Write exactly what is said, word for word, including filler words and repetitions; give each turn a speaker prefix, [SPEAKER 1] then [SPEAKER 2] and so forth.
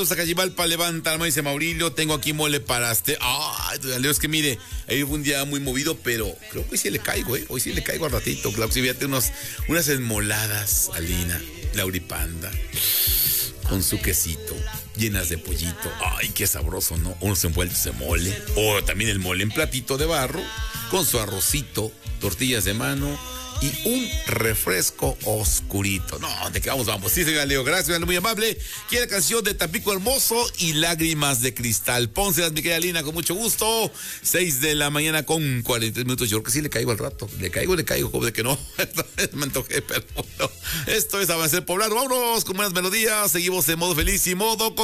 [SPEAKER 1] saludos a Cachimalpa, levanta la mano, dice Maurilio, tengo aquí mole para este. Ay, don Leo, es que mire, ahí fue un día muy movido, pero creo que hoy sí le caigo, ¿eh? Hoy sí le caigo al ratito, claro, sí, fíjate, unos, unas esmoladas, Alina, Lauripanda, con su quesito, llenas de pollito. Ay, qué sabroso, ¿no? Unos envueltos de mole, o también el mole en platito de barro, con su arrocito, tortillas de mano y un refresco oscurito. No, ¿de qué vamos? Vamos. Sí, señor Leo, gracias, muy amable. Quiere canción de Tampico Hermoso y Lágrimas de Cristal. Pónselas, mi querida Lina, con mucho gusto. Seis de la mañana con cuarenta y tres minutos. Yo creo que sí le caigo al rato. Le caigo, le caigo, como de que no. Me antojé, pero no. Esto es Avancer Poblano. Vámonos con buenas melodías. Seguimos en modo feliz y modo con